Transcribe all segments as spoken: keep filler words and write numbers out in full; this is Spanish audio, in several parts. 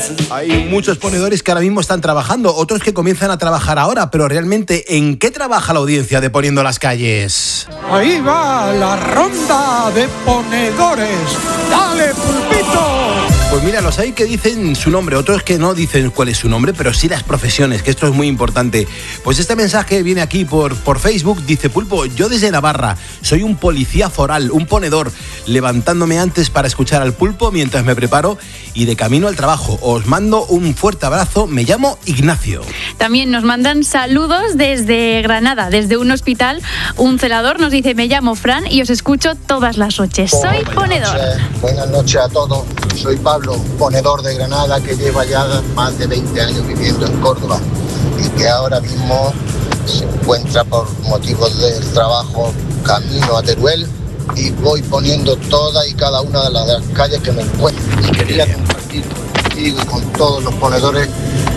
Hay muchos ponedores que ahora mismo están trabajando, otros que comienzan a trabajar ahora, pero realmente, ¿en qué trabaja la audiencia de Poniendo las Calles? Ahí va la ronda de ponedores. ¡Dale, Pulpito! Pues mira, los hay que dicen su nombre, otros que no dicen cuál es su nombre, pero sí las profesiones, que esto es muy importante. Pues este mensaje viene aquí por, por Facebook, dice: Pulpo, yo desde Navarra soy un policía foral, un ponedor, levantándome antes para escuchar al Pulpo mientras me preparo y de camino al trabajo. Os mando un fuerte abrazo, me llamo Ignacio. También nos mandan saludos desde Granada, desde un hospital. Un celador nos dice: me llamo Fran y os escucho todas las noches. Soy oh, ponedor. Buenas noches, buenas noches a todos. Soy Pablo, ponedor de Granada, que lleva ya más de veinte años viviendo en Córdoba y que ahora mismo se encuentra por motivos del trabajo camino a Teruel, y voy poniendo todas y cada una de las calles que me encuentro. Y quería compartir contigo y con todos los ponedores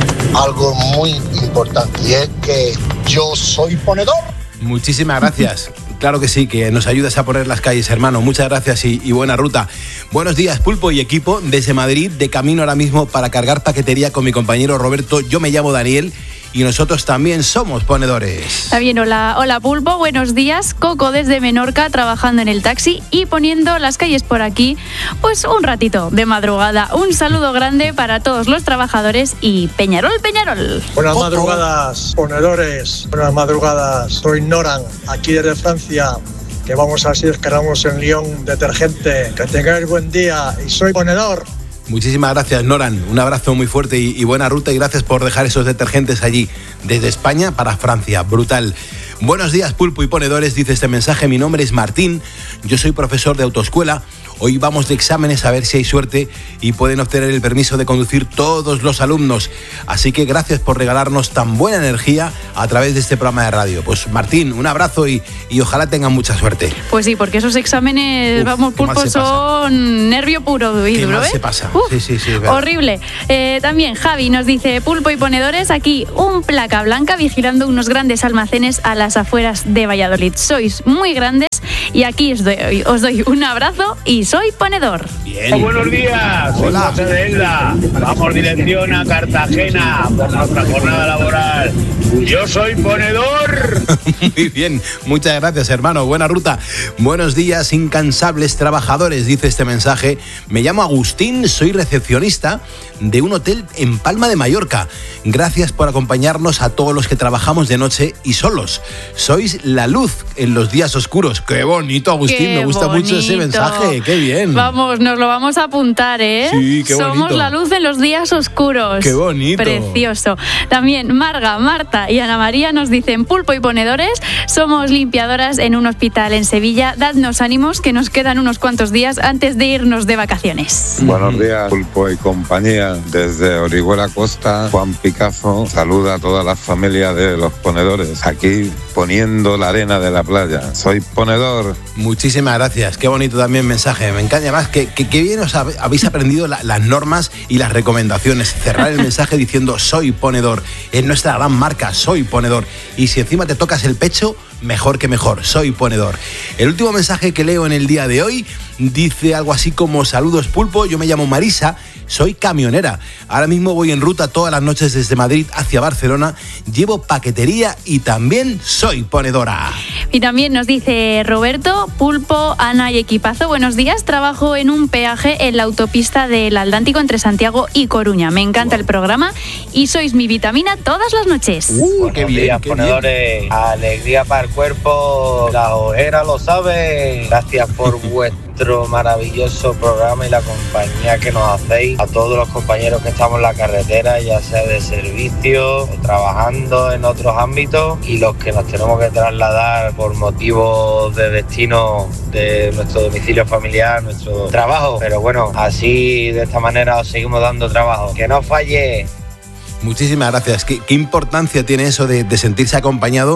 algo muy importante, y es que yo soy ponedor. Muchísimas gracias. Claro que sí, que nos ayudas a poner las calles, hermano. Muchas gracias y, y buena ruta. Buenos días, Pulpo y equipo. Desde Madrid, de camino ahora mismo para cargar paquetería con mi compañero Roberto. Yo me llamo Daniel y nosotros también somos ponedores. Está bien, hola, hola Pulpo, buenos días. Coco desde Menorca, trabajando en el taxi y poniendo las calles por aquí, pues un ratito de madrugada. Un saludo grande para todos los trabajadores y Peñarol, Peñarol. Buenas Coco. madrugadas, ponedores. Buenas madrugadas. Soy Noran, aquí desde Francia, que vamos a ver si descargamos en Lyon detergente. Que tengáis buen día y soy ponedor. Muchísimas gracias, Noran. Un abrazo muy fuerte y, y buena ruta, y gracias por dejar esos detergentes allí, desde España para Francia. Brutal. Buenos días, Pulpo y ponedores, dice este mensaje. Mi nombre es Martín, yo soy profesor de autoescuela. Hoy vamos de exámenes a ver si hay suerte y pueden obtener el permiso de conducir todos los alumnos. Así que gracias por regalarnos tan buena energía a través de este programa de radio. Pues Martín, un abrazo y, y ojalá tengan mucha suerte. Pues sí, porque esos exámenes, Uf, vamos, Pulpo, son nervio puro y qué duro, mal ¿eh? se pasa. Uf, sí, sí, sí. Horrible. Eh, también Javi nos dice: Pulpo y ponedores, aquí un placa blanca vigilando unos grandes almacenes a las afueras de Valladolid. Sois muy grandes y aquí os doy, os doy un abrazo y soy ponedor. Bien. Oh, buenos días, soy Hola. José de Elda. Vamos dirección a Cartagena por nuestra jornada laboral. Yo soy ponedor. Muy bien, muchas gracias, hermano. Buena ruta. Buenos días, incansables trabajadores, dice este mensaje. Me llamo Agustín, soy recepcionista de un hotel en Palma de Mallorca. Gracias por acompañarnos a todos los que trabajamos de noche y solos. Sois la luz en los días oscuros. Qué bonito, Agustín. Qué Me gusta bonito. mucho ese mensaje. Qué bien. Vamos, nos lo vamos a apuntar, ¿eh? Sí, qué Somos bonito. la luz en los días oscuros. Qué bonito. Precioso. También Marga, Marta y Ana María nos dicen: Pulpo y ponedores, somos limpiadoras en un hospital en Sevilla. Dadnos ánimos, que nos quedan unos cuantos días antes de irnos de vacaciones. Buenos días, Pulpo y compañía. Desde Orihuela Costa, Juan Picazo saluda a toda la familia de los ponedores, aquí poniendo la arena de la playa. Soy ponedor. Muchísimas gracias. Qué bonito también mensaje. Me encanta más que, que, que bien os habe- habéis aprendido la, las normas y las recomendaciones. Cerrar el mensaje diciendo soy ponedor. Es nuestra gran marca, soy ponedor. Y si encima te tocas el pecho, mejor que mejor, soy ponedor. El último mensaje que leo en el día de hoy dice algo así como: saludos, Pulpo, yo me llamo Marisa, soy camionera. Ahora mismo voy en ruta todas las noches desde Madrid hacia Barcelona. Llevo paquetería y también soy ponedora. Y también nos dice Roberto: Pulpo, Ana y equipazo, buenos días. Trabajo en un peaje en la autopista del Atlántico entre Santiago y Coruña. Me encanta wow. el programa y sois mi vitamina todas las noches. Uh, Buenos qué bien, días, qué ponedores. bien. Alegría para el cuerpo. La ojera lo sabe. Gracias por vuestro maravilloso programa y la compañía que nos hacéis. A todos los compañeros que estamos en la carretera, ya sea de servicio o trabajando en otros ámbitos, y los que nos tenemos que trasladar por motivos de destino de nuestro domicilio familiar, nuestro trabajo. Pero bueno, así de esta manera os seguimos dando trabajo. ¡Que no falle! Muchísimas gracias. ¿Qué, qué importancia tiene eso de, de sentirse acompañado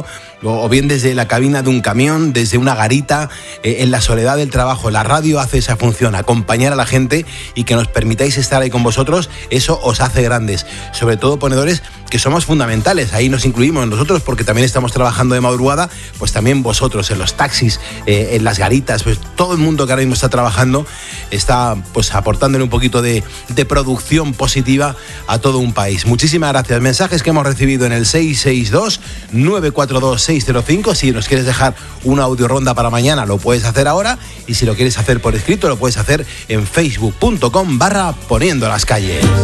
o bien desde la cabina de un camión, desde una garita, eh, en la soledad del trabajo. La radio hace esa función, acompañar a la gente, y que nos permitáis estar ahí con vosotros, eso os hace grandes. Sobre todo ponedores, que somos fundamentales, ahí nos incluimos nosotros porque también estamos trabajando de madrugada, pues también vosotros en los taxis, eh, en las garitas, pues todo el mundo que ahora mismo está trabajando está pues aportándole un poquito de, de producción positiva a todo un país. Muchísimas gracias. Mensajes que hemos recibido en el seis seis dos, nueve cuatro dos, seis cero cinco. Si nos quieres dejar una audio ronda para mañana, lo puedes hacer ahora, y si lo quieres hacer por escrito, lo puedes hacer en facebook punto com barra poniendo las calles.